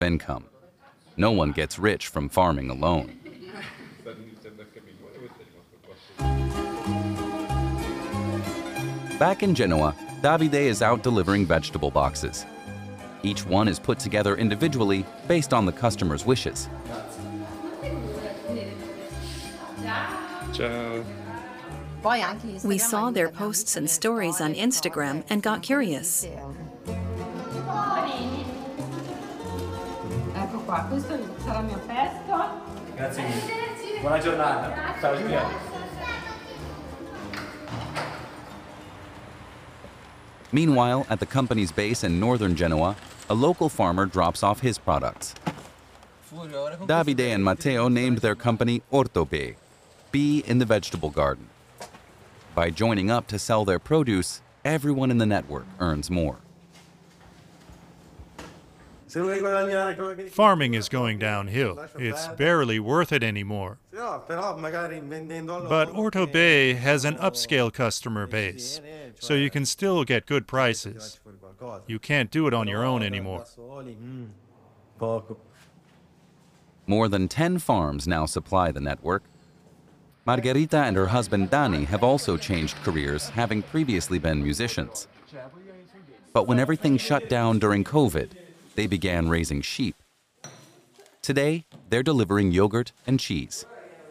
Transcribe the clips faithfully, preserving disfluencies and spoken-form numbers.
income. No one gets rich from farming alone. Back in Genoa, Davide is out delivering vegetable boxes. Each one is put together individually based on the customer's wishes. Ciao. We saw their posts and stories on Instagram and got curious. Ecco qua, questo sarà il mio pesto. Grazie mille. Buona giornata. Ciao Giulia. Meanwhile, at the company's base in northern Genoa, a local farmer drops off his products. Davide and Matteo named their company Ortobè, Bee in the Vegetable Garden. By joining up to sell their produce, everyone in the network earns more. Farming is going downhill. It's barely worth it anymore. But Ortobè has an upscale customer base, so you can still get good prices. You can't do it on your own anymore. More than ten farms now supply the network. Margherita and her husband Dani have also changed careers, having previously been musicians. But when everything shut down during COVID, they began raising sheep. Today, they're delivering yogurt and cheese.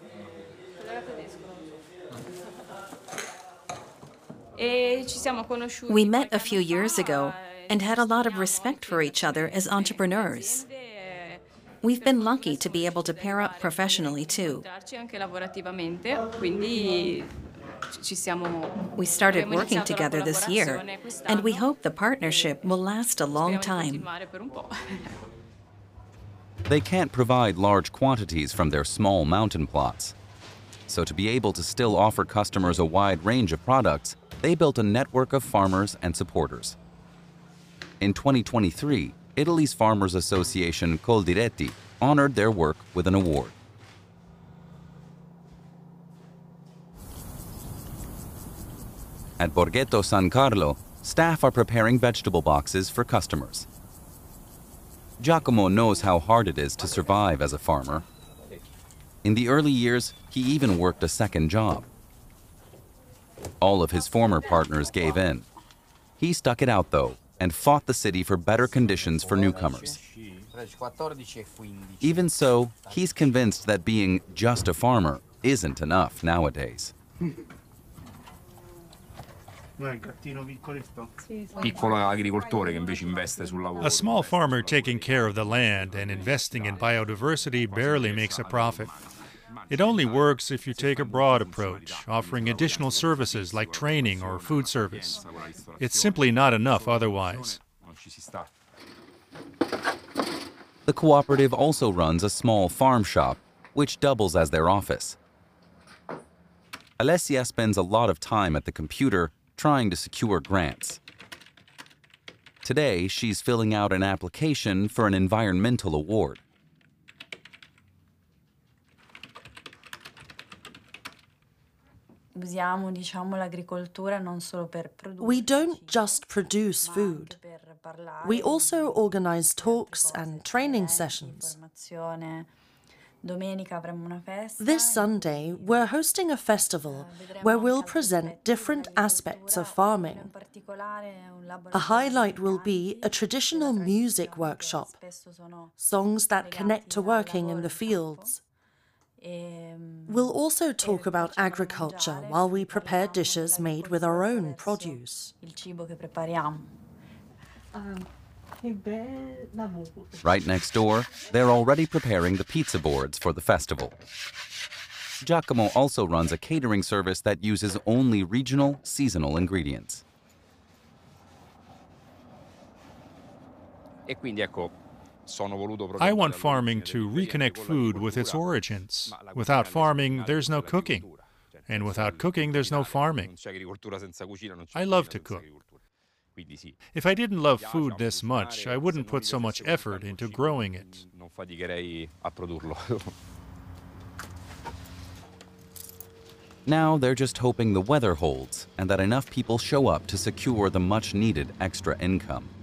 We met a few years ago and had a lot of respect for each other as entrepreneurs. We've been lucky to be able to pair up professionally too. We started working together this year, and we hope the partnership will last a long time. They can't provide large quantities from their small mountain plots. So to be able to still offer customers a wide range of products, they built a network of farmers and supporters. In twenty twenty-three, Italy's Farmers Association Coldiretti honored their work with an award. At Borghetto San Carlo, staff are preparing vegetable boxes for customers. Giacomo knows how hard it is to survive as a farmer. In the early years, he even worked a second job. All of his former partners gave in. He stuck it out, though, and fought the city for better conditions for newcomers. Even so, he's convinced that being just a farmer isn't enough nowadays. A small farmer taking care of the land and investing in biodiversity barely makes a profit. It only works if you take a broad approach, offering additional services like training or food service. It's simply not enough otherwise. The cooperative also runs a small farm shop, which doubles as their office. Alessia spends a lot of time at the computer trying to secure grants. Today, she's filling out an application for an environmental award. We don't just produce food. We also organize talks and training sessions. This Sunday, we're hosting a festival where we'll present different aspects of farming. A highlight will be a traditional music workshop, songs that connect to working in the fields. We'll also talk about agriculture while we prepare dishes made with our own produce. Right next door, they're already preparing the pizza boards for the festival. Giacomo also runs a catering service that uses only regional, seasonal ingredients. I want farming to reconnect food with its origins. Without farming, there's no cooking. And without cooking, there's no farming. I love to cook. If I didn't love food this much, I wouldn't put so much effort into growing it. Now they're just hoping the weather holds and that enough people show up to secure the much-needed extra income.